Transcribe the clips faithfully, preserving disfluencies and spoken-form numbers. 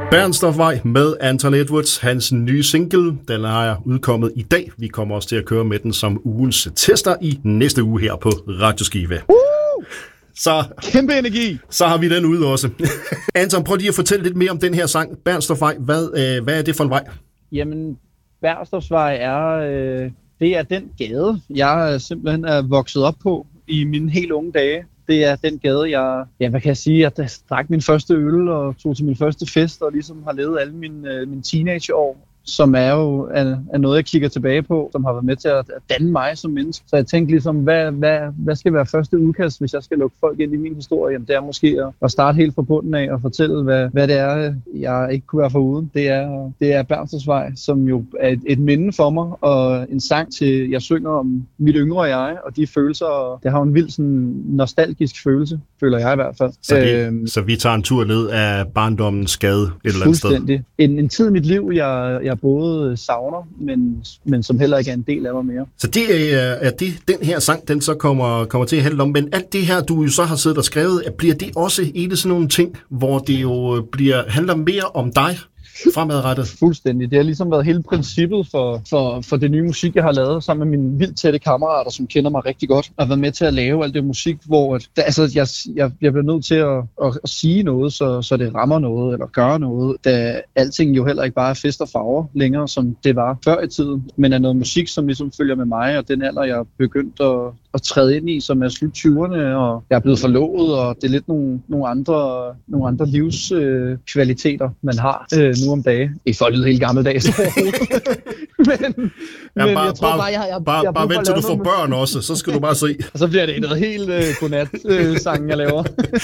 Bernstorffsvej med Anton Edwards, hans nye single, den er udkommet i dag. Vi kommer også til at køre med den som ugens tester i næste uge her på Radio Skive. Uh! Så, kæmpe energi! Så har vi den ude også. Anton, prøv lige at fortælle lidt mere om den her sang, Bernstorffsvej. Hvad, øh, hvad er det for en vej? Jamen, Bernstorffsvej er, øh, det er den gade, jeg simpelthen er vokset op på i mine helt unge dage. Det er den gade, jeg, ja, hvad kan jeg sige, jeg drak min første øl og tog til min første fest og ligesom har levet alle mine, mine teenageår, som er jo er, er noget, jeg kigger tilbage på, som har været med til at danne mig som menneske. Så jeg tænkte ligesom, hvad, hvad, hvad skal være første udkast, hvis jeg skal lukke folk ind i min historie? Jamen, det er måske at, at starte helt fra bunden af og fortælle, hvad, hvad det er, jeg ikke kunne være foruden. Det er, det er Bernstorffsvej, som jo er et, et minde for mig, og en sang til, jeg synger om mit yngre jeg, og de følelser, og det har en vild sådan nostalgisk følelse, føler jeg i hvert fald. Så vi, øhm, så vi tager en tur ned af barndommens gade et eller andet sted? Fuldstændig. En, en tid i mit liv, jeg, jeg både savner, men, men som heller ikke er en del af mig mere. Så det er, er det, den her sang, den så kommer, kommer til at handle om. Men alt det her, du jo så har siddet og skrevet, bliver det også en af sådan nogle ting, hvor det jo bliver, handler mere om dig fremadrettet? Fuldstændig. Det har ligesom været hele princippet for, for, for det nye musik, jeg har lavet sammen med mine vildt tætte kammerater, som kender mig rigtig godt, og været med til at lave alt det musik, hvor at, altså, jeg, jeg, jeg bliver nødt til at, at, at sige noget, så, så det rammer noget, eller gøre noget, da alting jo heller ikke bare er fest og farver længere, som det var før i tiden, men er noget musik, som ligesom følger med mig, og den alder, jeg er begyndt at, at træde ind i, som er slut tyverne, og jeg er blevet forlovet, og det er lidt nogle, nogle andre, nogle andre livskvaliteter, øh, man har øh, nu om dagen. Ikke for at lyde helt gammeldags. men ja, men bare, jeg tror bare, jeg, jeg, bare, jeg bare vent til du får børn også, så skal du bare se. Og så bliver det noget helt øh, godnat-sang, øh, jeg laver.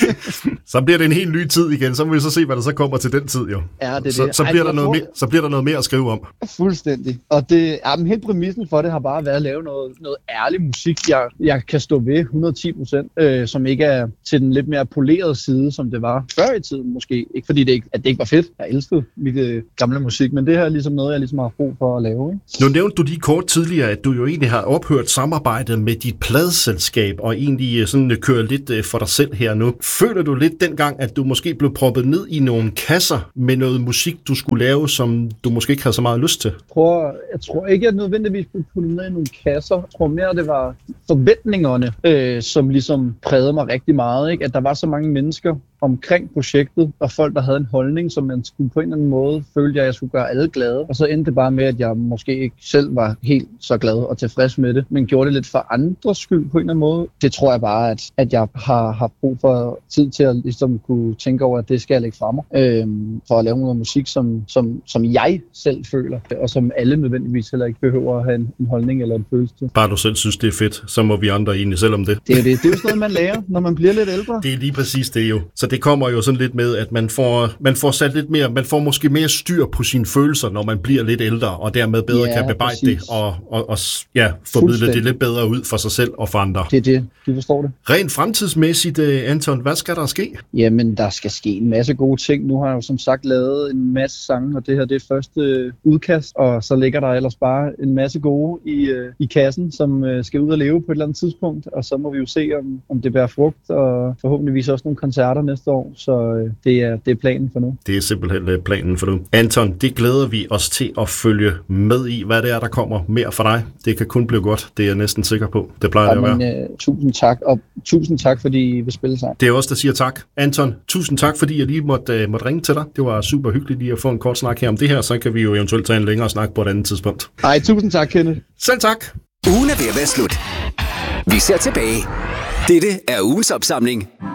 Så bliver det en helt ny tid igen, så må vi så se, hvad der så kommer til den tid, jo. Ja, det er så, det. så, bliver Ej, der noget tror... mere, så bliver der noget mere at skrive om. Fuldstændig. Og det, ja, men hele præmissen for det har bare været at lave noget, noget ærlig musik, jeg, jeg kan stå ved hundrede og ti procent, øh, som ikke er til den lidt mere polerede side, som det var før i tiden måske. Ikke fordi det ikke, at det ikke var fedt. Jeg elskede mit øh, gamle musik, men det her er ligesom noget, jeg ligesom har brug for at lave. Ikke? Nu nævnte du lige kort tidligere, at du jo egentlig har ophørt samarbejdet med dit pladeselskab, og egentlig sådan kører lidt for dig selv her nu. Føler du lidt dengang, at du måske blev proppet ned i nogle kasser med noget musik, du skulle lave, som du måske ikke havde så meget lyst til? Jeg tror, jeg tror ikke, at nødvendigvis blev puttet ned i nogle kasser. Jeg tror mere, det var forventningerne, øh, som ligesom prægede mig rigtig meget. Ikke? At der var så mange mennesker omkring projektet, og folk, der havde en holdning, som man skulle på en eller anden måde følte, at jeg skulle gøre alle glade. Og så endte det bare med, at jeg måske ikke selv var helt så glad og tilfreds med det, men gjorde det lidt for andres skyld på en eller anden måde. Det tror jeg bare, at, at jeg har haft brug for tid til at ligesom kunne tænke over, at det skal jeg lægge fra mig. Øhm, for at lave noget musik, som, som, som jeg selv føler, og som alle nødvendigvis heller ikke behøver at have en, en holdning eller en følelse til. Bare du selv synes, det er fedt, så må vi andre egentlig selv om det. Det er, det. Det er jo sådan noget, man lærer, når man bliver lidt ældre. Det er lige præcis det jo. Så det kommer jo sådan lidt med, at man får, man får sat lidt mere, man får måske mere styr på sine følelser, når man bliver lidt ældre, og dermed bedre ja, kan bearbejde det, og, og, og ja, formidle det lidt bedre ud for sig selv og for andre. Det er det, du forstår det. Rent fremtidsmæssigt, Anton, hvad skal der ske? Jamen, der skal ske en masse gode ting. Nu har jeg jo som sagt lavet en masse sange, og det her det er første udkast, og så ligger der ellers bare en masse gode i, i kassen, som skal ud og leve på et eller andet tidspunkt, og så må vi jo se, om, om det bærer frugt, og forhåbentligvis også nogle koncerter næste år, så det er, det er planen for nu. Det er simpelthen planen for nu. Anton, det glæder vi os til at følge med i, hvad det er, der kommer mere for dig. Det kan kun blive godt, det er jeg næsten sikker på. Det plejer ja, det at men, være. Uh, tusind tak, og tusind tak, fordi I vil spille sammen. Det er også der siger tak. Anton, tusind tak, fordi jeg lige måtte, uh, måtte ringe til dig. Det var super hyggeligt lige at få en kort snak her om det her, så kan vi jo eventuelt tage en længere snak på et andet tidspunkt. Ej, tusind tak, Kenneth. Selv tak. Ugen er ved at være slut. Vi ser tilbage. Dette er ugens opsamling